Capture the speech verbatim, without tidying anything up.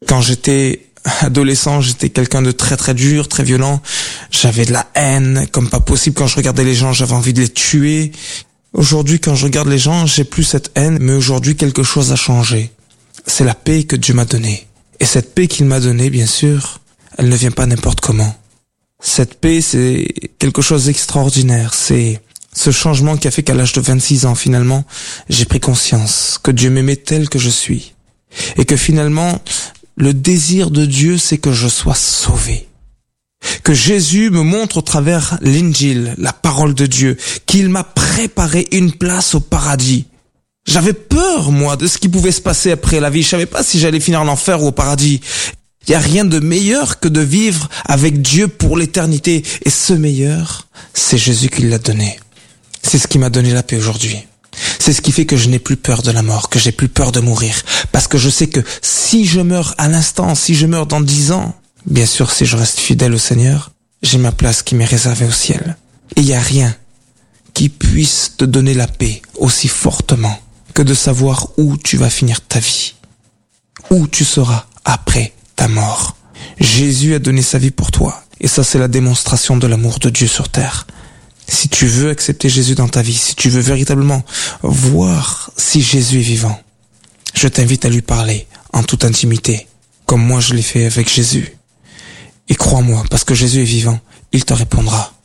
Quand j'étais adolescent, j'étais quelqu'un de très très dur, très violent. J'avais de la haine, comme pas possible. Quand je regardais les gens, j'avais envie de les tuer. Aujourd'hui, quand je regarde les gens, j'ai plus cette haine, mais aujourd'hui, quelque chose a changé. C'est la paix que Dieu m'a donnée. Et cette paix qu'il m'a donnée, bien sûr, elle ne vient pas n'importe comment. Cette paix, c'est quelque chose d'extraordinaire. C'est ce changement qui a fait qu'à l'âge de vingt-six ans, finalement, j'ai pris conscience que Dieu m'aimait tel que je suis. Et que finalement, le désir de Dieu, c'est que je sois sauvé. Que Jésus me montre au travers l'Injil, la parole de Dieu, qu'il m'a préparé une place au paradis. J'avais peur, moi, de ce qui pouvait se passer après la vie. Je savais pas si j'allais finir en enfer ou au paradis. Il y a rien de meilleur que de vivre avec Dieu pour l'éternité. Et ce meilleur, c'est Jésus qui l'a donné. C'est ce qui m'a donné la paix aujourd'hui. C'est ce qui fait que je n'ai plus peur de la mort, que j'ai plus peur de mourir. Parce que je sais que si je meurs à l'instant, si je meurs dans dix ans, bien sûr, si je reste fidèle au Seigneur, j'ai ma place qui m'est réservée au ciel. Et il n'y a rien qui puisse te donner la paix aussi fortement que de savoir où tu vas finir ta vie, où tu seras après ta mort. Jésus a donné sa vie pour toi. Et ça, c'est la démonstration de l'amour de Dieu sur terre. Si tu veux accepter Jésus dans ta vie, si tu veux véritablement voir si Jésus est vivant, je t'invite à lui parler en toute intimité, comme moi je l'ai fait avec Jésus. Et crois-moi, parce que Jésus est vivant, il te répondra.